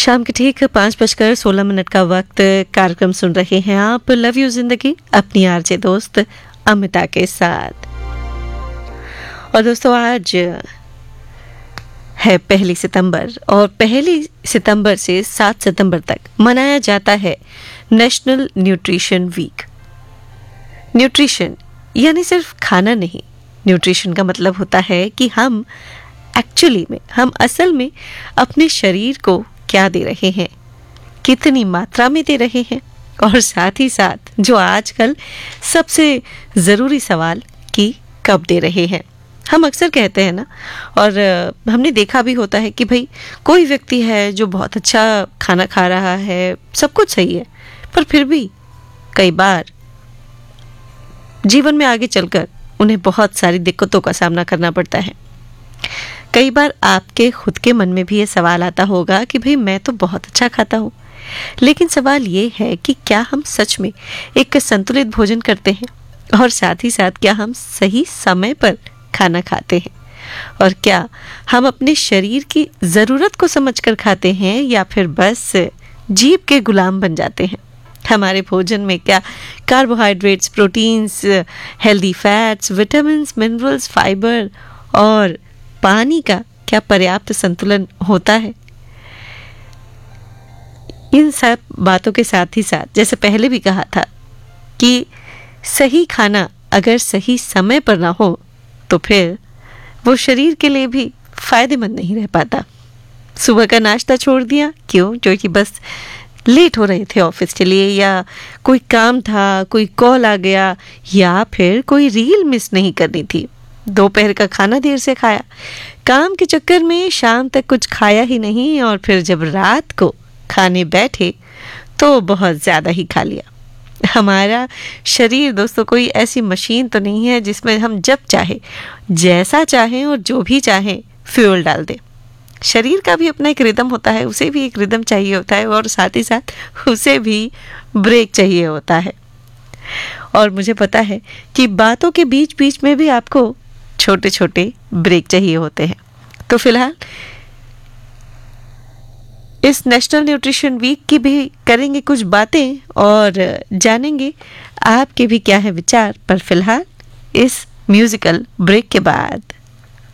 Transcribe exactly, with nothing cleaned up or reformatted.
शाम के ठीक पाँच बजकर सोलह मिनट का वक्त। कार्यक्रम सुन रहे हैं आप लव यू जिंदगी अपनी आरजे दोस्त अमिता के साथ। और दोस्तों आज है पहली सितंबर और पहली सितंबर से सात सितंबर तक मनाया जाता है नेशनल न्यूट्रिशन वीक। न्यूट्रिशन यानी सिर्फ खाना नहीं, न्यूट्रिशन का मतलब होता है कि हम एक्चुअली में हम असल में अपने शरीर को क्या दे रहे हैं, कितनी मात्रा में दे रहे हैं, और साथ ही साथ जो आजकल सबसे ज़रूरी सवाल कि कब दे रहे हैं। हम अक्सर कहते हैं ना, और हमने देखा भी होता है कि भाई कोई व्यक्ति है जो बहुत अच्छा खाना खा रहा है, सब कुछ सही है, पर फिर भी कई बार जीवन में आगे चलकर उन्हें बहुत सारी दिक्कतों का सामना करना पड़ता है। कई बार आपके खुद के मन में भी ये सवाल आता होगा कि भाई मैं तो बहुत अच्छा खाता हूँ, लेकिन सवाल ये है कि क्या हम सच में एक संतुलित भोजन करते हैं, और साथ ही साथ क्या हम सही समय पर खाना खाते हैं, और क्या हम अपने शरीर की ज़रूरत को समझकर खाते हैं या फिर बस जीभ के गुलाम बन जाते हैं। हमारे भोजन में क्या carbohydrates, proteins, healthy fats, vitamins, minerals, fibre और पानी का क्या पर्याप्त संतुलन होता है। इन सब बातों के साथ ही साथ जैसे पहले भी कहा था कि सही खाना अगर सही समय पर ना हो तो फिर वो शरीर के लिए भी फायदेमंद नहीं रह पाता। सुबह का नाश्ता छोड़ दिया क्यों? जो कि बस लेट हो रहे थे ऑफिस के लिए, या कोई काम था, कोई कॉल आ गया, या फिर कोई रील मिस नहीं करनी थी। दोपहर का खाना देर से खाया, काम के चक्कर में शाम तक कुछ खाया ही नहीं, और फिर जब रात को खाने बैठे तो बहुत ज़्यादा ही खा लिया। हमारा शरीर दोस्तों कोई ऐसी मशीन तो नहीं है जिसमें हम जब चाहे, जैसा चाहें और जो भी चाहें फ्यूल डाल दें। शरीर का भी अपना एक रिदम होता है, उसे भी एक रिदम चाहिए होता है, और साथ ही साथ उसे भी ब्रेक चाहिए होता है। और मुझे पता है कि बातों के बीच बीच में भी आपको छोटे छोटे ब्रेक चाहिए होते हैं। तो फिलहाल इस नेशनल न्यूट्रिशन वीक की भी करेंगे कुछ बातें और जानेंगे आपके भी क्या है विचार, पर फिलहाल इस म्यूजिकल ब्रेक के बाद।